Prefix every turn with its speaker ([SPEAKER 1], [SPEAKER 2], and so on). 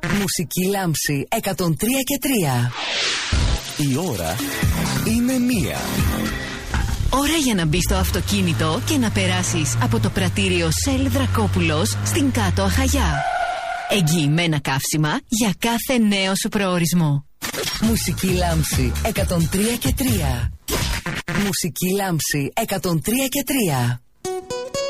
[SPEAKER 1] Μουσική λάμψη 103 και 3.
[SPEAKER 2] Η ώρα είναι 1.
[SPEAKER 3] Ώρα για να μπεις στο αυτοκίνητο και να περάσεις από το πρατήριο Shell Δρακόπουλος στην Κάτω Αχαγιά. Εγγυημένα καύσιμα για κάθε νέο σου προορισμό.
[SPEAKER 1] Μουσική λάμψη 103 και 3. Μουσική λάμψη 103 και 3.